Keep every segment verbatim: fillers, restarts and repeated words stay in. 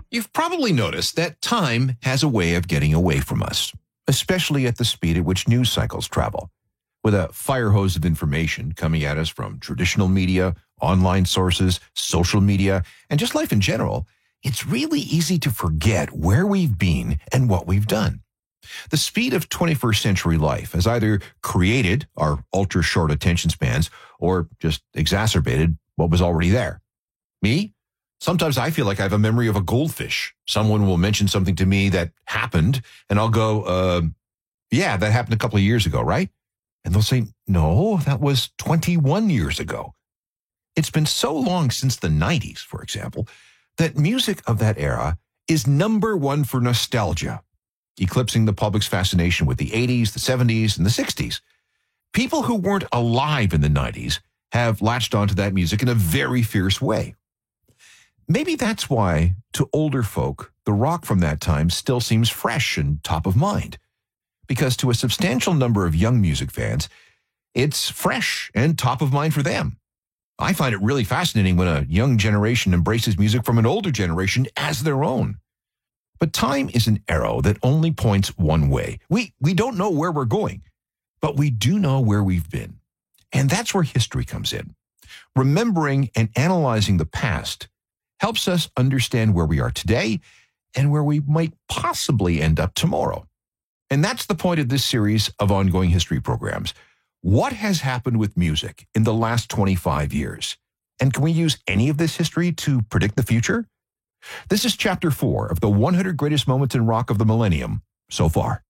You've probably noticed that time has a way of getting away from us, especially at the speed at which news cycles travel. With a fire hose of information coming at us from traditional media, online sources, social media, and just life in general, it's really easy to forget where we've been and what we've done. The speed of twenty-first century life has either created our ultra-short attention spans or just exacerbated what was already there. Me? Sometimes I feel like I have a memory of a goldfish. Someone will mention something to me that happened, and I'll go, uh, yeah, that happened a couple of years ago, right? And they'll say, no, that was twenty-one years ago. It's been so long since the nineties, for example, that music of that era is number one for nostalgia, eclipsing the public's fascination with the eighties, the seventies, and the sixties. People who weren't alive in the nineties have latched onto that music in a very fierce way. Maybe that's why, to older folk, the rock from that time still seems fresh and top of mind. Because to a substantial number of young music fans, it's fresh and top of mind for them. I find it really fascinating when a young generation embraces music from an older generation as their own. But time is an arrow that only points one way. We, we don't know where we're going, but we do know where we've been. And that's where history comes in. Remembering and analyzing the past helps us understand where we are today and where we might possibly end up tomorrow. And that's the point of this series of ongoing history programs. What has happened with music in the last twenty-five years? And can we use any of this history to predict the future? This is chapter four of the one hundred greatest moments in rock of the millennium so far.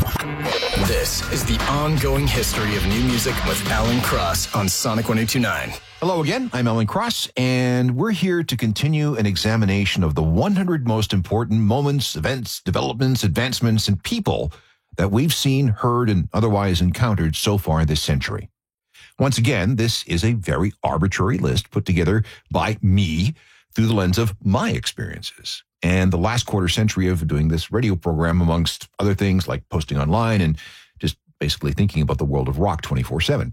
This is the ongoing history of new music with Alan Cross on Sonic one oh two point nine. Hello again, I'm Alan Cross, and we're here to continue an examination of the one hundred most important moments, events, developments, advancements, and people that we've seen, heard, and otherwise encountered so far this century. Once again, this is a very arbitrary list put together by me through the lens of my experiences and the last quarter century of doing this radio program, amongst other things like posting online and just basically thinking about the world of rock twenty-four seven.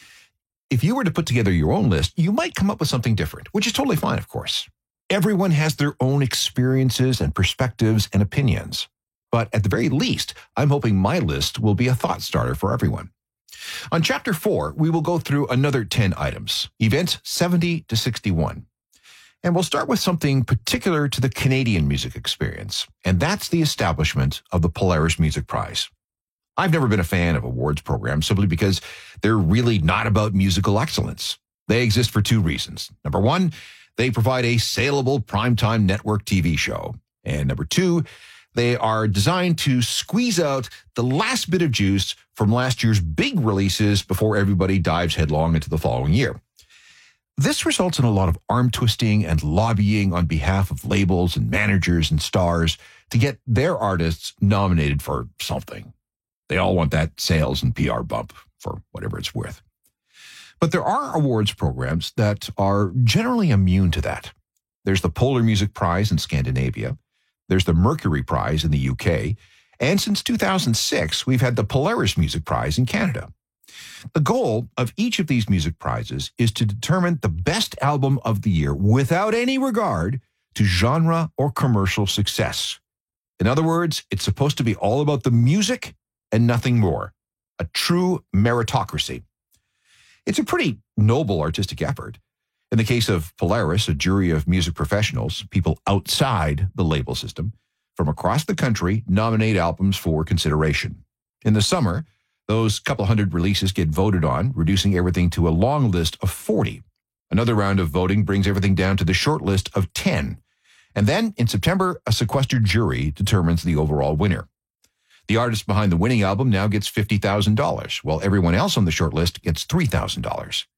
If you were to put together your own list, you might come up with something different, which is totally fine, of course. Everyone has their own experiences and perspectives and opinions. But at the very least, I'm hoping my list will be a thought starter for everyone. On chapter four, we will go through another ten items, events seventy to sixty-one. And we'll start with something particular to the Canadian music experience, and that's the establishment of the Polaris Music Prize. I've never been a fan of awards programs simply because they're really not about musical excellence. They exist for two reasons. Number one, they provide a saleable primetime network T V show. And number two, they are designed to squeeze out the last bit of juice from last year's big releases before everybody dives headlong into the following year. This results in a lot of arm twisting and lobbying on behalf of labels and managers and stars to get their artists nominated for something. They all want that sales and P R bump for whatever it's worth. But there are awards programs that are generally immune to that. There's the Polar Music Prize in Scandinavia. There's the Mercury Prize in the U K. And since two thousand six, we've had the Polaris Music Prize in Canada. The goal of each of these music prizes is to determine the best album of the year without any regard to genre or commercial success. In other words, it's supposed to be all about the music and nothing more. A true meritocracy. It's a pretty noble artistic effort. In the case of Polaris, a jury of music professionals, people outside the label system, from across the country nominate albums for consideration. In the summer, those couple hundred releases get voted on, reducing everything to a long list of forty. Another round of voting brings everything down to the short list of ten. And then, in September, a sequestered jury determines the overall winner. The artist behind the winning album now gets fifty thousand dollars, while everyone else on the short list gets three thousand dollars.